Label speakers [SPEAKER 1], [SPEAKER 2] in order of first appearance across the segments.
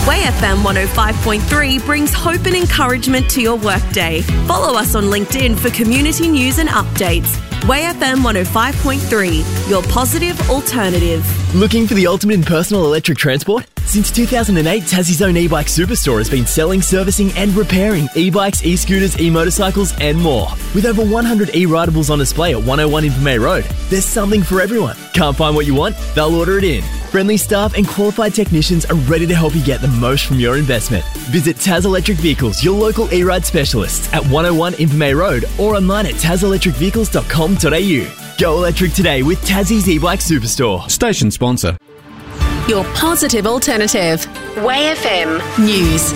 [SPEAKER 1] Way FM 105.3 brings hope and encouragement to your workday. Follow us on LinkedIn for community news and updates. Way FM 105.3, your positive alternative.
[SPEAKER 2] Looking for the ultimate in personal electric transport? Since 2008, Tassie's own e-bike superstore has been selling, servicing and repairing e-bikes, e-scooters, e-motorcycles and more. With over 100 e-ridables on display at 101 Invermay Road, there's something for everyone. Can't find what you want? They'll order it in. Friendly staff and qualified technicians are ready to help you get the most from your investment. Visit Taz Electric Vehicles, your local e-ride specialists at 101 Invermay Road or online at tazelectricvehicles.com.au. Go electric today with Tassie's e-bike superstore.
[SPEAKER 3] Station sponsor.
[SPEAKER 4] Your positive alternative. Way FM News.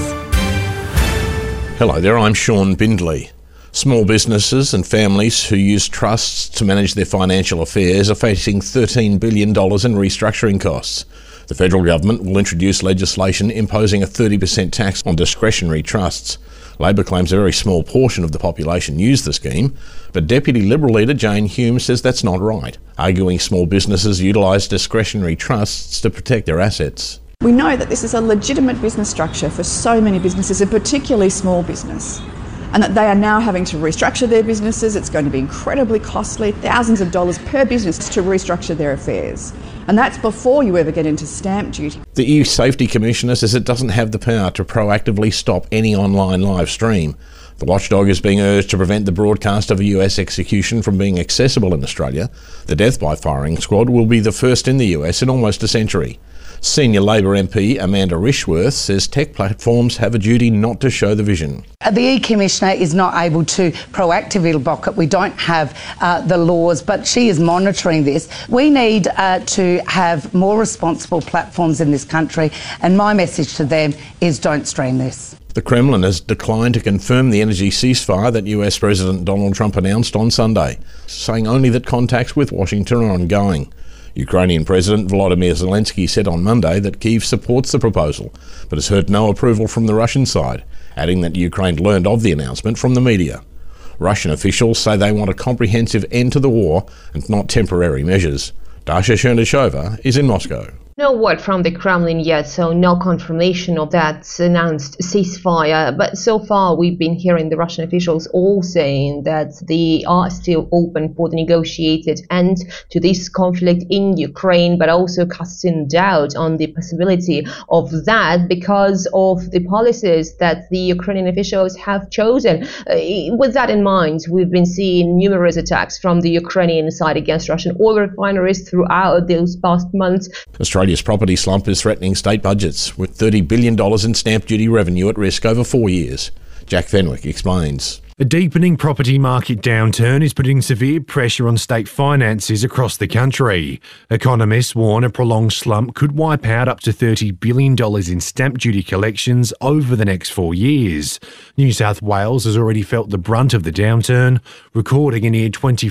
[SPEAKER 5] Hello there, I'm Sean Bindley. Small businesses and families who use trusts to manage their financial affairs are facing $13 billion in restructuring costs. The federal government will introduce legislation imposing a 30% tax on discretionary trusts. Labor claims a very small portion of the population use the scheme, but Deputy Liberal leader Jane Hume says that's not right, arguing small businesses utilise discretionary trusts to protect their assets.
[SPEAKER 6] We know that this is a legitimate business structure for so many businesses, and particularly small business, and that they are now having to restructure their businesses. It's going to be incredibly costly, thousands of dollars per business to restructure their affairs. And that's before you ever get into stamp duty.
[SPEAKER 5] The EU Safety Commissioner says it doesn't have the power to proactively stop any online live stream. The watchdog is being urged to prevent the broadcast of a US execution from being accessible in Australia. The death by firing squad will be the first in the US in almost a century. Senior Labor MP Amanda Rishworth says tech platforms have a duty not to show the vision.
[SPEAKER 7] The E-Commissioner is not able to proactively block it. We don't have the laws, but she is monitoring this. We need to have more responsible platforms in this country, and my message to them is don't stream this.
[SPEAKER 5] The Kremlin has declined to confirm the energy ceasefire that US President Donald Trump announced on Sunday, saying only that contacts with Washington are ongoing. Ukrainian President Volodymyr Zelensky said on Monday that Kyiv supports the proposal, but has heard no approval from the Russian side, adding that Ukraine learned of the announcement from the media. Russian officials say they want a comprehensive end to the war and not temporary measures. Dasha Chernyshova is in Moscow.
[SPEAKER 8] No word from the Kremlin yet, so no confirmation of that announced ceasefire. But so far, we've been hearing the Russian officials all saying that they are still open for the negotiated end to this conflict in Ukraine, but also casting doubt on the possibility of that because of the policies that the Ukrainian officials have chosen. With that in mind, we've been seeing numerous attacks from the Ukrainian side against Russian oil refineries throughout those past months.
[SPEAKER 5] Australia's property slump is threatening state budgets, with $30 billion in stamp duty revenue at risk over 4 years. Jack Fenwick explains.
[SPEAKER 9] A deepening property market downturn is putting severe pressure on state finances across the country. Economists warn a prolonged slump could wipe out up to $30 billion in stamp duty collections over the next 4 years. New South Wales has already felt the brunt of the downturn, recording a near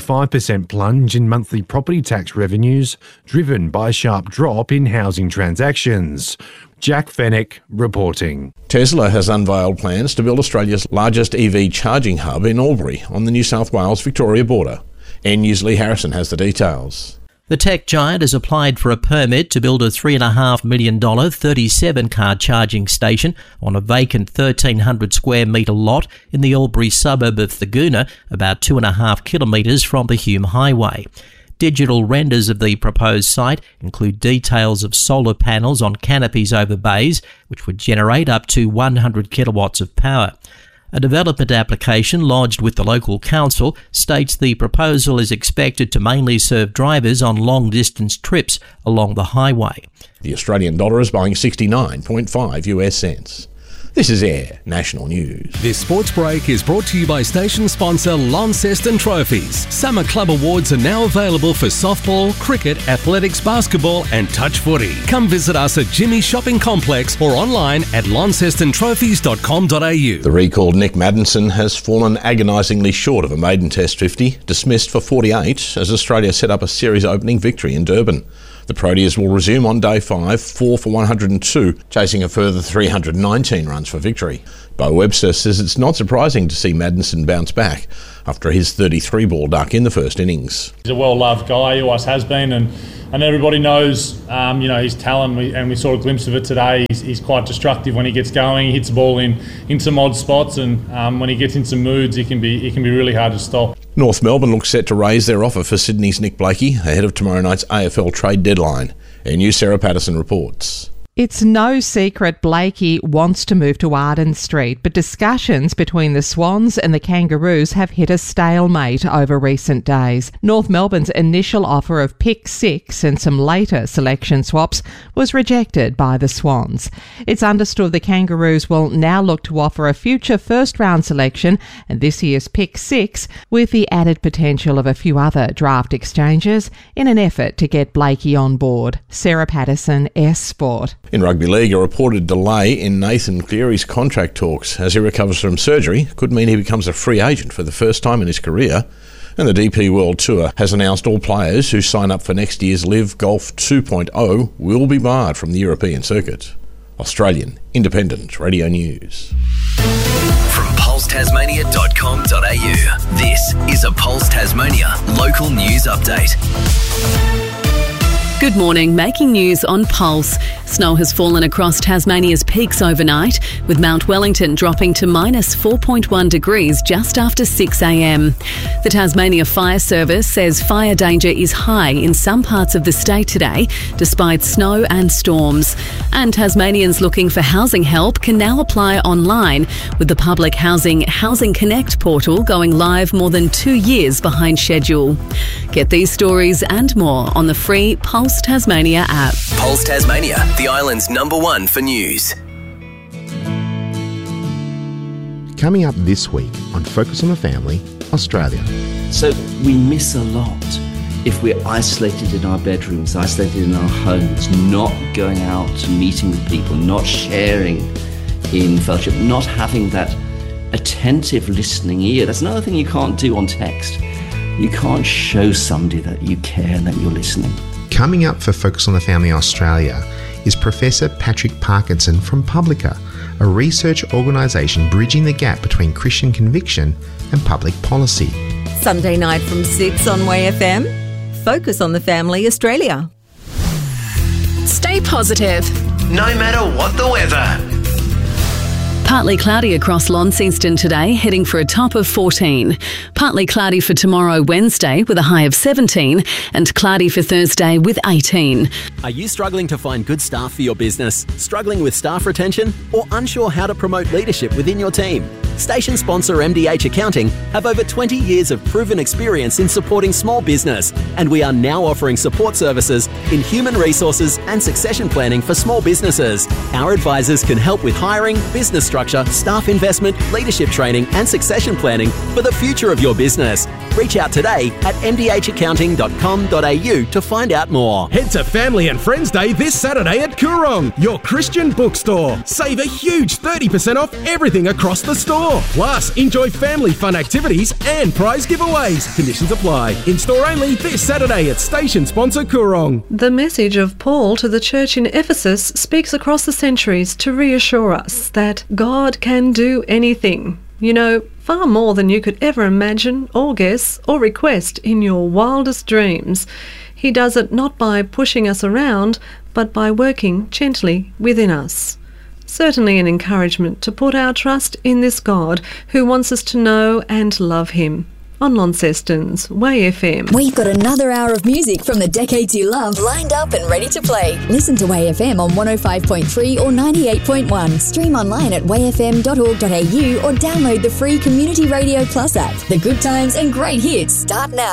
[SPEAKER 9] 25% plunge in monthly property tax revenues, driven by a sharp drop in housing transactions. Jack Fenwick reporting.
[SPEAKER 5] Tesla has unveiled plans to build Australia's largest EV charging hub in Albury on the New South Wales-Victoria border. News' Lee Harrison has the details.
[SPEAKER 10] The tech giant has applied for a permit to build a $3.5 million 37-car charging station on a vacant 1,300 square metre lot in the Albury suburb of Thurgoona, about 2.5 kilometres from the Hume Highway. Digital renders of the proposed site include details of solar panels on canopies over bays, which would generate up to 100 kilowatts of power. A development application lodged with the local council states the proposal is expected to mainly serve drivers on long-distance trips along the highway.
[SPEAKER 5] The Australian dollar is buying 69.5 US cents. This is Air National News.
[SPEAKER 3] This sports break is brought to you by station sponsor Launceston Trophies. Summer club awards are now available for softball, cricket, athletics, basketball and touch footy. Come visit us at Jimmy's Shopping Complex or online at launcestontrophies.com.au.
[SPEAKER 5] The recalled Nick Maddinson has fallen agonisingly short of a maiden Test 50, dismissed for 48 as Australia set up a series opening victory in Durban. The Proteas will resume on day 5, 4 for 102, chasing a further 319 runs for victory. Bo Webster says it's not surprising to see Maddinson bounce back after his 33-ball duck in the first innings.
[SPEAKER 11] He's a well-loved guy, he always has been, and everybody knows his talent, and we saw a glimpse of it today. He's quite destructive when he gets going. He hits the ball in some odd spots, and when he gets into moods, he can be really hard to stop.
[SPEAKER 5] North Melbourne looks set to raise their offer for Sydney's Nick Blakey ahead of tomorrow night's AFL trade deadline. NU Sarah Patterson reports.
[SPEAKER 12] It's no secret Blakey wants to move to Arden Street, but discussions between the Swans and the Kangaroos have hit a stalemate over recent days. North Melbourne's initial offer of pick 6 and some later selection swaps was rejected by the Swans. It's understood the Kangaroos will now look to offer a future first-round selection and this year's pick 6 with the added potential of a few other draft exchanges in an effort to get Blakey on board. Sarah Patterson, S Sport.
[SPEAKER 5] In rugby league, a reported delay in Nathan Cleary's contract talks as he recovers from surgery could mean he becomes a free agent for the first time in his career. And the DP World Tour has announced all players who sign up for next year's Live Golf 2.0 will be barred from the European circuit. Australian Independent Radio News.
[SPEAKER 13] From pulsetasmania.com.au, this is a Pulse Tasmania local news update.
[SPEAKER 14] Good morning. Making news on Pulse. Snow has fallen across Tasmania's peaks overnight, with Mount Wellington dropping to minus 4.1 degrees just after 6 a.m. The Tasmania Fire Service says fire danger is high in some parts of the state today, despite snow and storms. And Tasmanians looking for housing help can now apply online, with the public Housing Connect portal going live more than 2 years behind schedule. Get these stories and more on the free Pulse Tasmania app.
[SPEAKER 13] Pulse Tasmania, the island's #1 for news.
[SPEAKER 15] Coming up this week on Focus on the Family, Australia.
[SPEAKER 16] So we miss a lot if we're isolated in our bedrooms, isolated in our homes, not going out, meeting with people, not sharing in fellowship, not having that attentive listening ear. That's another thing you can't do on text. You can't show somebody that you care and that you're listening.
[SPEAKER 15] Coming up for Focus on the Family Australia is Professor Patrick Parkinson from Publica, a research organisation bridging the gap between Christian conviction and public policy.
[SPEAKER 17] Sunday night from 6 on WayFM. Focus on the Family Australia.
[SPEAKER 4] Stay positive.
[SPEAKER 13] No matter what the weather.
[SPEAKER 14] Partly cloudy across Launceston today, heading for a top of 14. Partly cloudy for tomorrow, Wednesday, with a high of 17, and cloudy for Thursday with 18.
[SPEAKER 18] Are you struggling to find good staff for your business? Struggling with staff retention? Or unsure how to promote leadership within your team? Station sponsor MDH Accounting have over 20 years of proven experience in supporting small business, and we are now offering support services in human resources and succession planning for small businesses. Our advisors can help with hiring, business structure, staff investment, leadership training and succession planning for the future of your business. Reach out today at mdhaccounting.com.au to find out more.
[SPEAKER 19] Head to Family and Friends Day this Saturday at Coorong, your Christian bookstore. Save a huge 30% off everything across the store. Plus, enjoy family fun activities and prize giveaways. Conditions apply. In-store only this Saturday at station sponsor Coorong.
[SPEAKER 20] The message of Paul to the church in Ephesus speaks across the centuries to reassure us that God can do anything. You know, far more than you could ever imagine or guess or request in your wildest dreams. He does it not by pushing us around, but by working gently within us. Certainly an encouragement to put our trust in this God who wants us to know and love him. On Launceston's WayFM.
[SPEAKER 21] We've got another hour of music from the decades you love lined up and ready to play. Listen to WayFM on 105.3 or 98.1. Stream online at wayfm.org.au or download the free Community Radio Plus app. The good times and great hits start now.